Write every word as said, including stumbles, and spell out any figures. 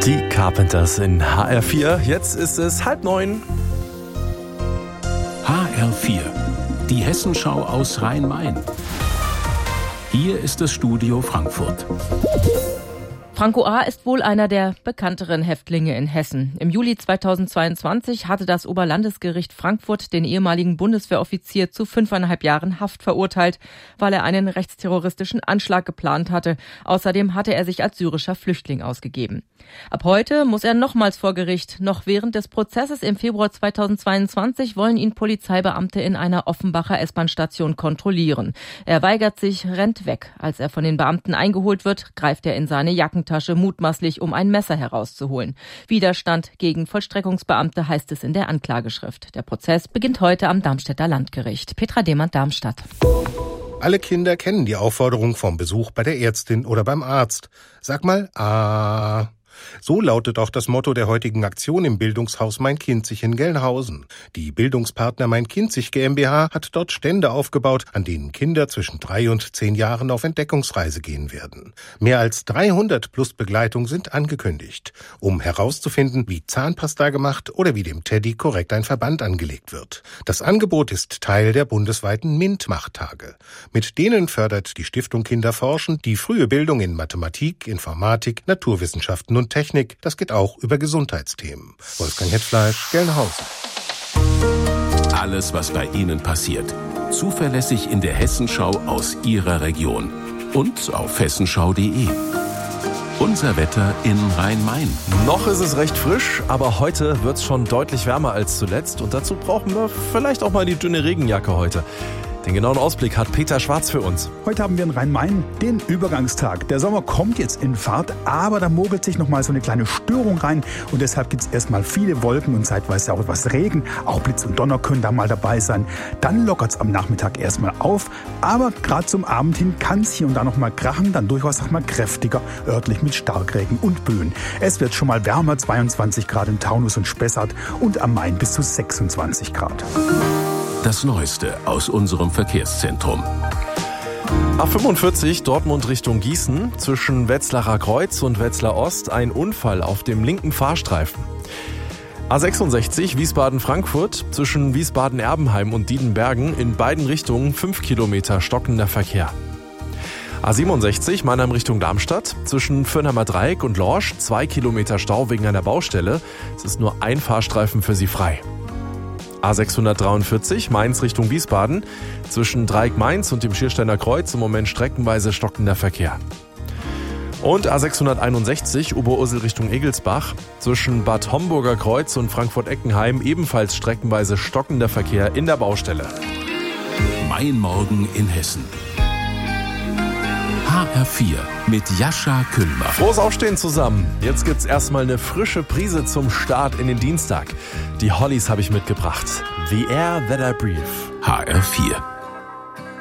Die Carpenters in H R vier. Jetzt ist es halb neun. H R vier, die Hessenschau aus Rhein-Main. Hier ist das Studio Frankfurt. Franco A. ist wohl einer der bekannteren Häftlinge in Hessen. Im Juli zweitausendzweiundzwanzig hatte das Oberlandesgericht Frankfurt den ehemaligen Bundeswehroffizier zu fünfeinhalb Jahren Haft verurteilt, weil er einen rechtsterroristischen Anschlag geplant hatte. Außerdem hatte er sich als syrischer Flüchtling ausgegeben. Ab heute muss er nochmals vor Gericht. Noch während des Prozesses im Februar zweitausendzweiundzwanzig wollen ihn Polizeibeamte in einer Offenbacher S-Bahn-Station kontrollieren. Er weigert sich, rennt weg. Als er von den Beamten eingeholt wird, greift er in seine Jackentasche, mutmaßlich um ein Messer herauszuholen. Widerstand gegen Vollstreckungsbeamte heißt es in der Anklageschrift. Der Prozess beginnt heute am Darmstädter Landgericht. Petra Demand, Darmstadt. Alle Kinder kennen die Aufforderung vom Besuch bei der Ärztin oder beim Arzt. Sag mal, ah. So lautet auch das Motto der heutigen Aktion im Bildungshaus Main-Kinzig in Gelnhausen. Die Bildungspartner Main-Kinzig GmbH hat dort Stände aufgebaut, an denen Kinder zwischen drei und zehn Jahren auf Entdeckungsreise gehen werden. Mehr als dreihundert plus Begleitung sind angekündigt, um herauszufinden, wie Zahnpasta gemacht oder wie dem Teddy korrekt ein Verband angelegt wird. Das Angebot ist Teil der bundesweiten MINT-Machttage. Mit denen fördert die Stiftung Kinder forschen die frühe Bildung in Mathematik, Informatik, Naturwissenschaften und Technik, das geht auch über Gesundheitsthemen. Wolfgang Hetfleisch, Gelnhausen. Alles, was bei Ihnen passiert. Zuverlässig in der Hessenschau aus Ihrer Region. Und auf hessenschau punkt de. Unser Wetter in Rhein-Main. Noch ist es recht frisch, aber heute wird es schon deutlich wärmer als zuletzt. Und dazu brauchen wir vielleicht auch mal die dünne Regenjacke heute. Den genauen Ausblick hat Peter Schwarz für uns. Heute haben wir in Rhein-Main den Übergangstag. Der Sommer kommt jetzt in Fahrt, aber da mogelt sich noch mal so eine kleine Störung rein. Und deshalb gibt es erstmal viele Wolken und zeitweise auch etwas Regen. Auch Blitz und Donner können da mal dabei sein. Dann lockert es am Nachmittag erstmal auf. Aber gerade zum Abend hin kann es hier und da noch mal krachen. Dann durchaus auch mal kräftiger, örtlich mit Starkregen und Böen. Es wird schon mal wärmer, zweiundzwanzig Grad in Taunus und Spessart und am Main bis zu sechsundzwanzig Grad. Das Neueste aus unserem Verkehrszentrum. A fünfundvierzig Dortmund Richtung Gießen, zwischen Wetzlarer Kreuz und Wetzlar Ost ein Unfall auf dem linken Fahrstreifen. A sechsundsechzig Wiesbaden-Frankfurt, zwischen Wiesbaden-Erbenheim und Diedenbergen in beiden Richtungen fünf Kilometer stockender Verkehr. A siebenundsechzig Mannheim Richtung Darmstadt, zwischen Fürnheimer Dreieck und Lorsch zwei Kilometer Stau wegen einer Baustelle. Es ist nur ein Fahrstreifen für Sie frei. A sechshundertdreiundvierzig Mainz Richtung Wiesbaden, zwischen Dreieck-Mainz und dem Schiersteiner Kreuz im Moment streckenweise stockender Verkehr. Und A sechshunderteinundsechzig Oberursel Richtung Egelsbach, zwischen Bad Homburger Kreuz und Frankfurt-Eckenheim ebenfalls streckenweise stockender Verkehr in der Baustelle. Mein Morgen in Hessen. H R vier mit Jascha Küllmer. Frohes Aufstehen zusammen. Jetzt gibt's erstmal eine frische Prise zum Start in den Dienstag. Die Hollies habe ich mitgebracht. The Air That I Breathe. H R vier.